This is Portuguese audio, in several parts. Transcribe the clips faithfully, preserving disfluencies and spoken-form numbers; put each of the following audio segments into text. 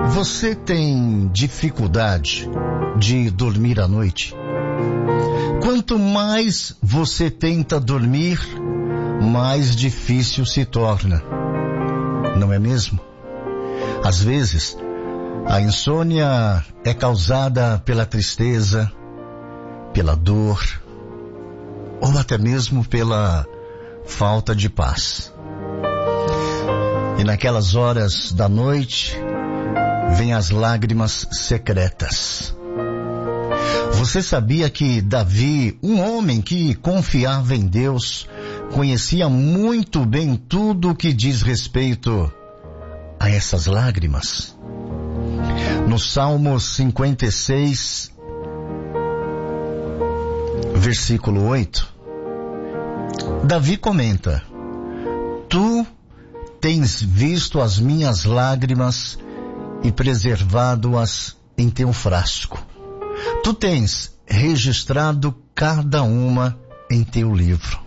Você tem dificuldade de dormir à noite? Quanto mais você tenta dormir, mais difícil se torna. Não é mesmo? Às vezes, a insônia é causada pela tristeza, pela dor, ou até mesmo pela falta de paz. E naquelas horas da noite, vêm as lágrimas secretas. Você sabia que Davi, um homem que confiava em Deus, conhecia muito bem tudo o que diz respeito a essas lágrimas? No Salmo cinquenta e seis, versículo oito, Davi comenta: Tu tens visto as minhas lágrimas e preservado-as em teu frasco. Tu tens registrado cada uma em teu livro.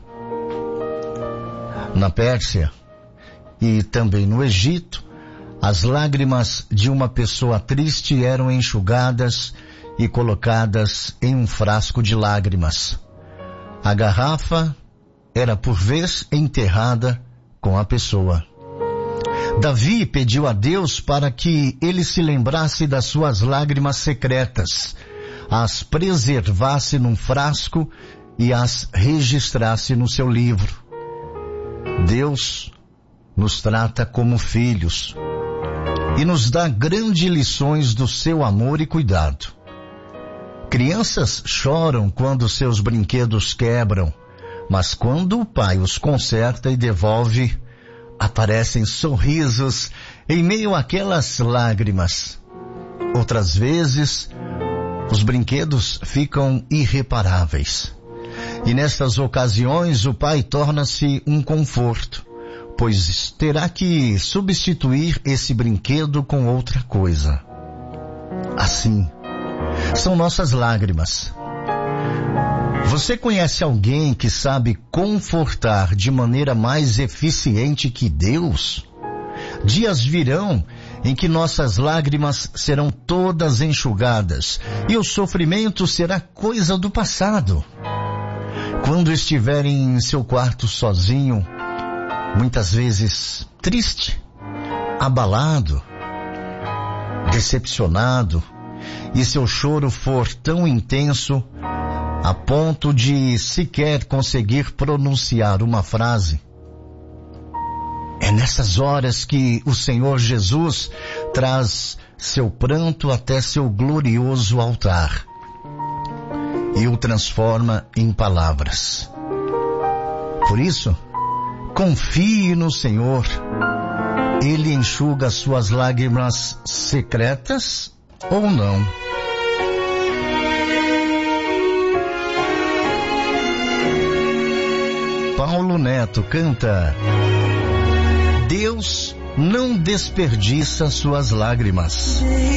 Na Pérsia e também no Egito, as lágrimas de uma pessoa triste eram enxugadas e colocadas em um frasco de lágrimas. A garrafa era por vez enterrada com a pessoa. Davi pediu a Deus para que ele se lembrasse das suas lágrimas secretas, as preservasse num frasco e as registrasse no seu livro. Deus nos trata como filhos e nos dá grandes lições do seu amor e cuidado. Crianças choram quando seus brinquedos quebram, mas quando o pai os conserta e devolve, aparecem sorrisos em meio àquelas lágrimas. Outras vezes, os brinquedos ficam irreparáveis. E nestas ocasiões, o pai torna-se um conforto, pois terá que substituir esse brinquedo com outra coisa. Assim, são nossas lágrimas. Você conhece alguém que sabe confortar de maneira mais eficiente que Deus? Dias virão em que nossas lágrimas serão todas enxugadas e o sofrimento será coisa do passado. Quando estiver em seu quarto sozinho, muitas vezes triste, abalado, decepcionado, e seu choro for tão intenso a ponto de sequer conseguir pronunciar uma frase, é nessas horas que o Senhor Jesus traz seu pranto até seu glorioso altar e o transforma em palavras. Por isso, confie no Senhor. Ele enxuga suas lágrimas secretas ou não. Paulo Neto canta: Deus não desperdiça suas lágrimas.